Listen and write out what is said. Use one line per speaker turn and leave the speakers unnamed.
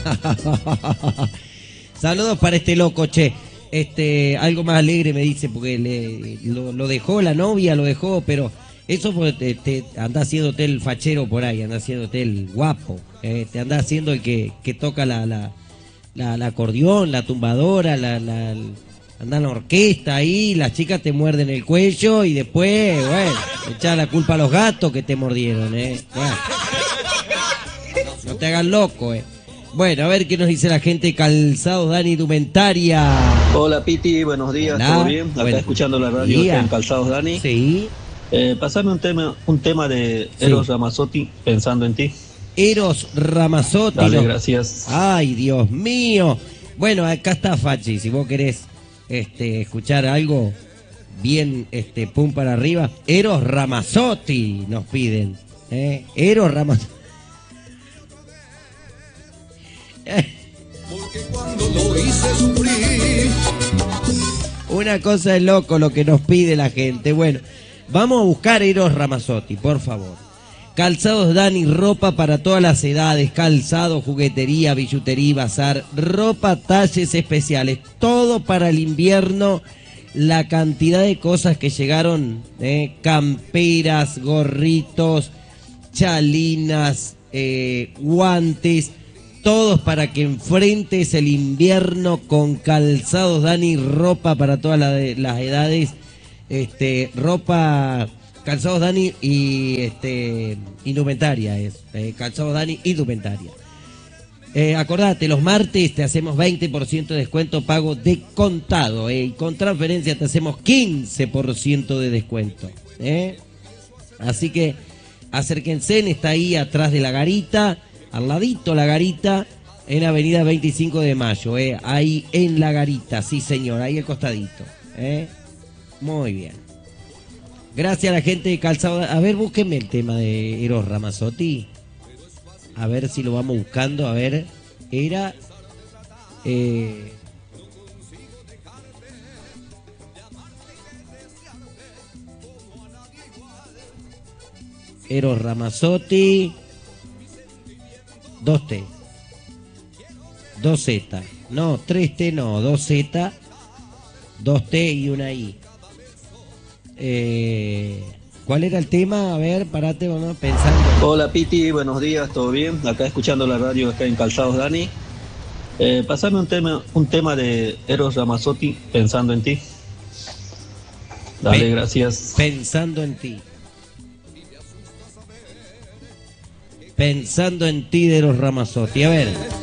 Saludos para este loco, che. Algo más alegre me dice, porque lo dejó la novia, lo dejó, pero eso porque te anda haciéndote el fachero por ahí, anda haciéndote el guapo, te anda haciendo el que toca la acordeón, la tumbadora, anda en la orquesta ahí, las chicas te muerden el cuello y después, bueno, echar la culpa a los gatos que te mordieron, Bueno, no te hagas loco, Bueno, a ver qué nos dice la gente de Calzados Dani Indumentaria.
Hola Piti, buenos días,
Hola.
¿todo bien? Acá escuchando la radio en Calzados Dani.
Sí.
Pasame un tema de Eros Ramazzotti, Pensando en ti.
Eros Ramazzotti.
Dale, gracias.
Ay, Dios mío. Bueno, acá está Fachi, si vos querés escuchar algo bien pum para arriba. Eros Ramazzotti nos piden. Eros Ramazzotti.
Porque cuando lo hice sufrir.
Una cosa es loco lo que nos pide la gente. Bueno, vamos a buscar Eros Ramazzotti, por favor. Calzados Dani, ropa para todas las edades, calzado, juguetería, billutería, bazar, ropa, talles especiales, todo para el invierno. La cantidad de cosas que llegaron, camperas, gorritos, chalinas, guantes, todos para que enfrentes el invierno con Calzados Dani, ropa para todas las edades, ropa, Calzados Dani y indumentaria Calzados Dani indumentaria. Acordate, los martes te hacemos 20% de descuento pago de contado, y con transferencia te hacemos 15% de descuento, Así que acérquense, está ahí atrás de la garita, al ladito la garita, en Avenida 25 de Mayo, ahí en la garita, sí señor, ahí al costadito, muy bien. Gracias a la gente de Calzado. A ver, búsquenme el tema de Eros Ramazzotti, a ver si lo vamos buscando, a ver, era... Eros Ramazzotti, 2T, 2Z, no, 3T no, 2Z, 2T y una I. ¿Cuál era el tema? A ver, parate, vamos pensando.
Hola Piti, buenos días, ¿todo bien? Acá escuchando la radio acá en Calzados Dani. Pasame un tema de Eros Ramazzotti, Pensando en ti. Dale, gracias.
Pensando en ti. Pensando en ti de Eros Ramazzotti. A ver.